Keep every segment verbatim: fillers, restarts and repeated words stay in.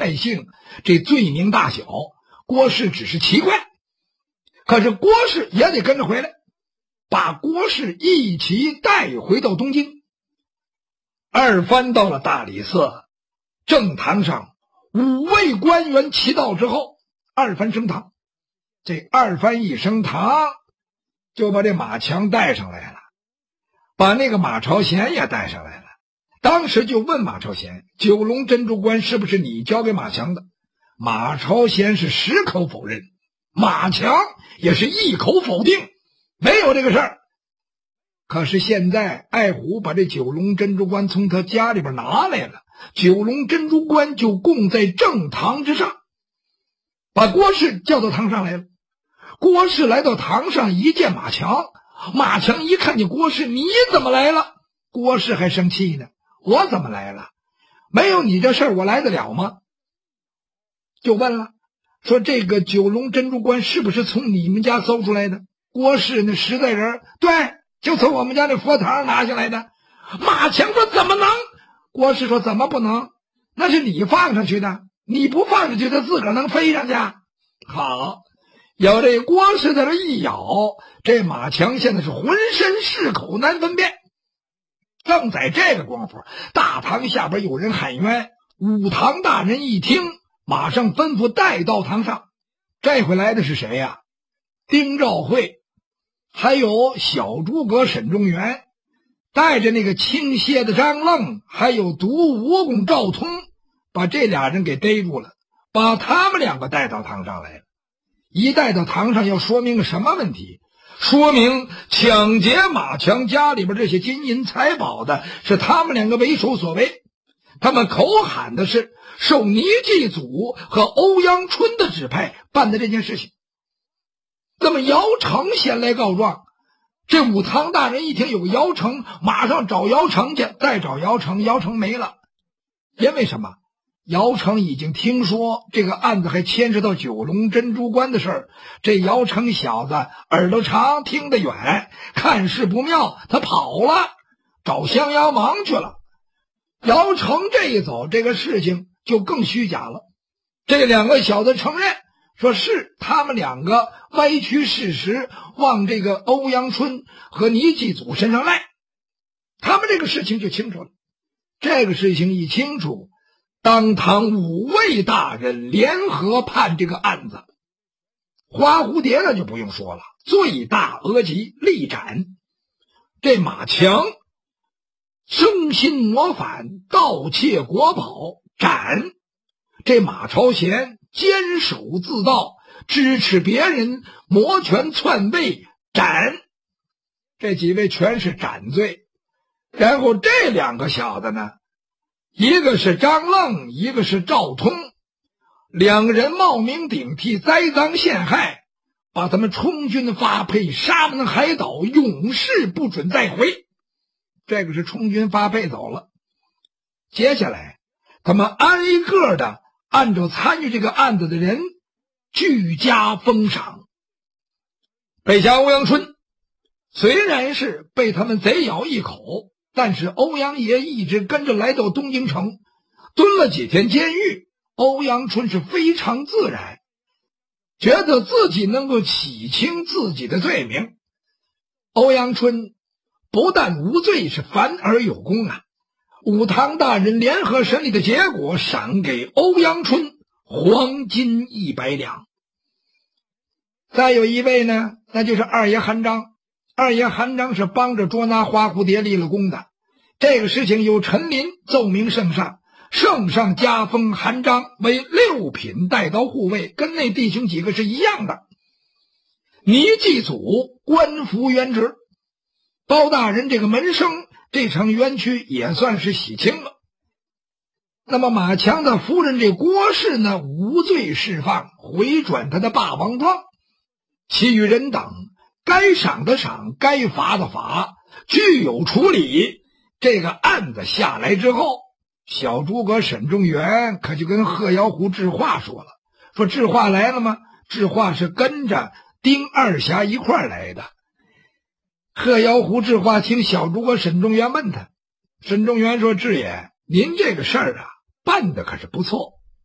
害性，这罪名大小，郭氏只是奇怪。可是郭氏也得跟着回来，把郭氏一起带回到东京。二番到了大理寺，正堂上五位官员齐到之后，二番升堂。这二番一升堂，就把这马强带上来了，把那个马朝贤也带上来了。当时就问马朝贤，九龙珍珠关是不是你交给马强的？马朝贤是矢口否认，马强也是一口否定，没有这个事儿。可是现在爱虎把这九龙珍珠关从他家里边拿来了，九龙珍珠关就供在正堂之上，把郭氏叫到堂上来了。郭氏来到堂上一见马强，马强一看见郭氏，你怎么来了？郭氏还生气呢，我怎么来了？没有你这事儿我来得了吗？就问了，说这个九龙珍珠关是不是从你们家搜出来的？郭氏那实在人，对，就从我们家那佛堂拿下来的。马强说怎么能？郭氏说怎么不能？那是你放上去的，你不放上去他自个儿能飞上去？好，有这郭氏在这一咬，这马强现在是浑身是口难分辨。正在这个功夫，大堂下边有人喊冤，武堂大人一听，马上吩咐带到堂上。这回来的是谁呀？丁兆会，还有小诸葛沈仲元，带着那个倾泻的张愣，还有毒蜈蚣赵通，把这俩人给逮住了，把他们两个带到堂上来了。一带到堂上，要说明个什么问题？说明抢劫马强家里边这些金银财宝的是他们两个为首所为。他们口喊的是受倪继祖和欧阳春的指派办的这件事情。那么姚成先来告状，这武堂大人一听有姚成，马上找姚成去，再找姚成，姚成没了。因为什么？姚成已经听说这个案子还牵涉到九龙珍珠关的事儿，这姚成小子耳朵长听得远，看事不妙，他跑了，找襄阳王去了。姚成这一走，这个事情就更虚假了。这两个小子承认，说是他们两个歪曲事实，往这个欧阳春和倪继祖身上赖，他们这个事情就清楚了。这个事情一清楚，当堂五位大人联合判这个案子。花蝴蝶那就不用说了，罪大恶极，立斩。这马强生心谋反，盗窃国宝，斩。这马朝贤坚守自盗，支持别人摩拳篡位，斩。这几位全是斩罪。然后这两个小子呢，一个是张愣，一个是赵通，两人冒名顶替，栽赃陷害，把他们充军发配沙门海岛，永世不准再回。这个是充军发配走了。接下来他们挨个的按照参与这个案子的人俱加封赏。北侠欧阳春虽然是被他们贼咬一口，但是欧阳爷一直跟着来到东京城，蹲了几天监狱。欧阳春是非常自然，觉得自己能够洗清自己的罪名。欧阳春不但无罪，是反而有功啊！武堂大人联合审理的结果，赏给欧阳春黄金一百两。再有一位呢，那就是二爷韩章。二爷韩章是帮着捉拿花蝴蝶立了功的。这个事情由陈琳奏明圣上，圣上加封韩章为六品带刀护卫，跟那弟兄几个是一样的。倪继祖官服原职，包大人这个门生这场冤屈也算是洗清了。那么马强的夫人这郭氏呢，无罪释放，回转他的霸王状。其余人等该赏的赏，该罚的罚，具有处理。这个案子下来之后，小诸葛沈仲元可就跟贺瑶湖智化说了，说智化来了吗？智化是跟着丁二侠一块儿来的。贺瑶湖智化听小诸葛沈仲元问他，沈仲元说：智爷，您这个事儿啊办的可是不错，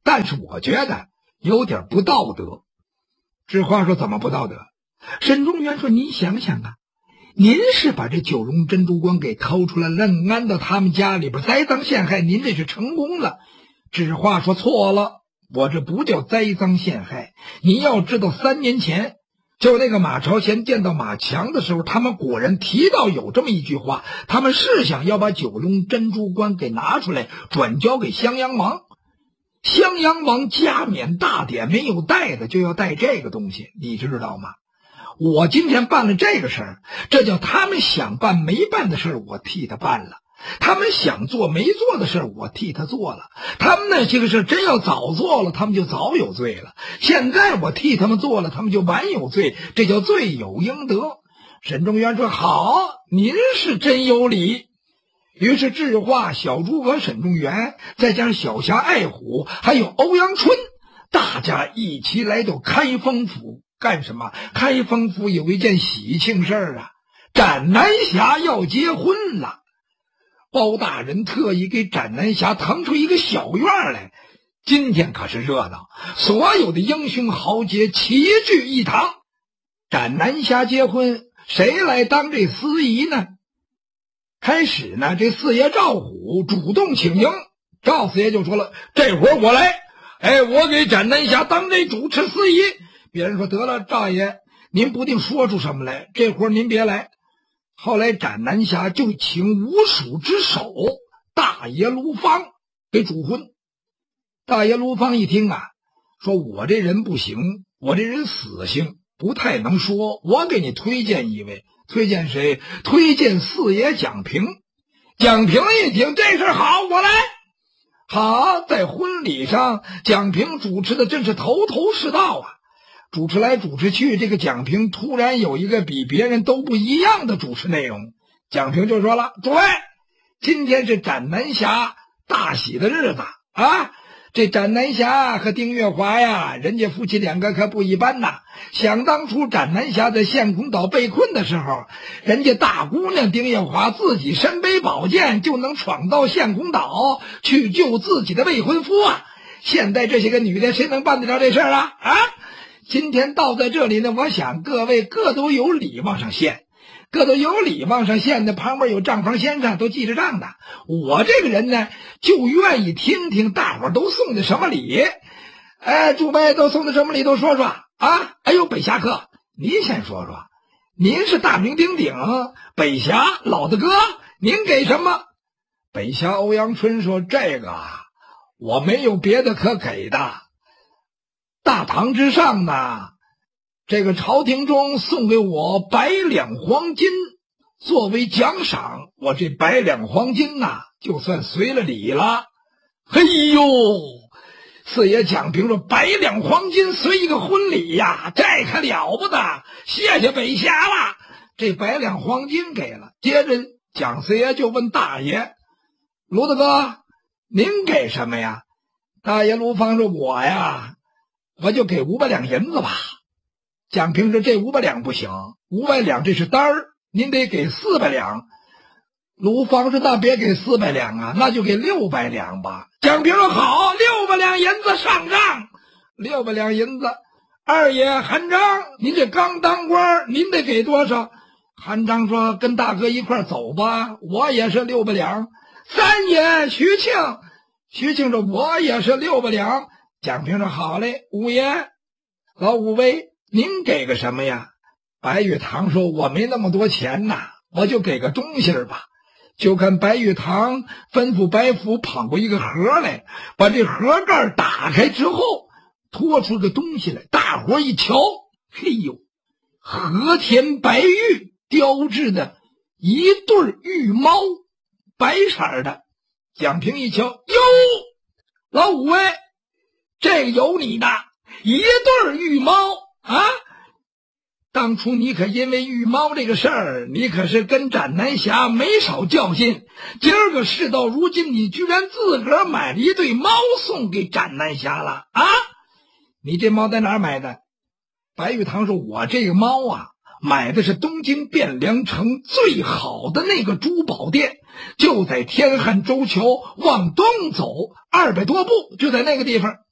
但是我觉得有点不道德。知画说怎么不道德？沈中原说您想想啊，您是把这九龙珍珠光给偷出来，愣安到他们家里边栽赃陷害，您这是成功了。知画说错了，我这不叫栽赃陷害。你要知道，三年前就那个马朝贤见到马强的时候，他们果然提到有这么一句话，他们是想要把九龙珍珠关给拿出来转交给襄阳王。襄阳王加冕大典没有带的，就要带这个东西，你知道吗？我今天办了这个事儿，这叫他们想办没办的事儿，我替他办了；他们想做没做的事儿，我替他做了。他们那些个事真要早做了，他们就早有罪了。现在我替他们做了，他们就晚有罪，这叫罪有应得。沈中原说好，您是真有理。于是智化、小诸和沈中原，再加上小侠爱虎，还有欧阳春，大家一起来到开封府干什么？开封府有一件喜庆事儿啊，斩南侠要结婚了。包大人特意给斩南侠腾出一个小院来，今天可是热闹，所有的英雄豪杰齐聚一堂。斩南侠结婚，谁来当这司仪呢？开始呢，这四爷赵虎主动请缨，赵四爷就说了，这活我来，哎，我给斩南侠当这主持司仪。别人说得了，赵爷您不定说出什么来，这活您别来。后来斩南侠就请吴蜀之首大爷卢芳给主婚。大爷卢芳一听啊，说我这人不行，我这人死性不太能说，我给你推荐一位。推荐谁？推荐四爷蒋平。蒋平一听这事好，我来。好，在婚礼上蒋平主持的真是头头是道啊。主持来主持去，这个蒋平突然有一个比别人都不一样的主持内容。蒋平就说了，诸位，今天是斩南侠大喜的日子啊，这斩南侠和丁月华呀，人家夫妻两个可不一般呐。想当初斩南侠在陷空岛被困的时候，人家大姑娘丁月华自己身背宝剑就能闯到陷空岛去救自己的未婚夫啊。现在这些个女的谁能办得了这事儿啊？啊！今天到在这里呢，我想各位各都有礼往上献，各都有礼往上献的，旁边有账房先生都记着账的。我这个人呢，就愿意听听大伙儿都送的什么礼。哎，诸位都送的什么礼都说说啊！哎呦，北侠客，您先说说，您是大名鼎鼎北侠老大哥，您给什么？北侠欧阳春说，这个啊，我没有别的可给的。大唐之上呢，这个朝廷中送给我百两黄金作为奖赏，我这百两黄金呐、啊，就算随了礼了。嘿呦，四爷蒋平说，百两黄金随一个婚礼呀，这可了不得，谢谢北侠了。这百两黄金给了，接着蒋四爷就问大爷卢大哥，您给什么呀？大爷卢芳说，我呀我就给五百两银子吧。蒋平说，这五百两不行，五百两这是单儿，您得给四百两。卢芳说，那别给四百两啊，那就给六百两吧。蒋平说，好，六百两银子上账。六百两银子，二爷韩章，您这刚当官，您得给多少？韩章说，跟大哥一块走吧，我也是六百两。三爷徐庆，徐庆说，我也是六百两。蒋平说，好嘞。五爷老五位，您给个什么呀？白玉堂说，我没那么多钱呐，我就给个东西儿吧。就看白玉堂吩咐白虎捧过一个盒来，把这盒盖打开之后拖出个东西来，大伙一瞧，嘿呦，和田白玉雕制的一对玉猫，白色的。蒋平一瞧，哟，老五位，这个有你的一对玉猫啊！当初你可因为玉猫这个事儿，你可是跟斩南侠没少较劲。今儿个事到如今，你居然自个儿买了一对猫送给斩南侠了啊！你这猫在哪儿买的？白玉堂说，我这个猫啊，买的是东京汴梁城最好的那个珠宝店，就在天汉洲桥往东走二百多步，就在那个地方。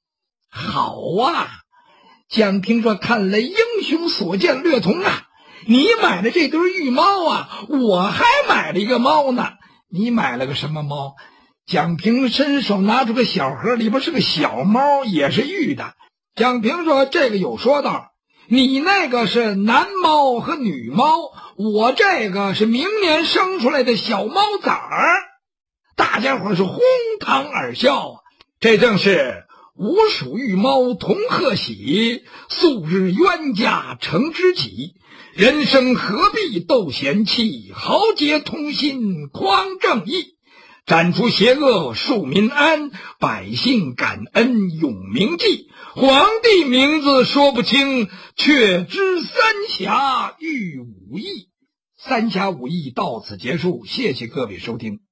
好啊，蒋平说，看来英雄所见略同啊。你买了这对玉猫啊，我还买了一个猫呢。你买了个什么猫？蒋平伸手拿出个小盒，里边是个小猫，也是玉的。蒋平说，这个有说道，你那个是男猫和女猫，我这个是明年生出来的小猫崽儿。大家伙是哄堂而笑啊。这正是吾属玉猫同贺喜，素日冤家成知己，人生何必斗嫌弃，豪杰同心匡正义，斩除邪恶树民安，百姓感恩永铭记。皇帝名字说不清，却知三侠玉武艺。三侠五义到此结束，谢谢各位收听。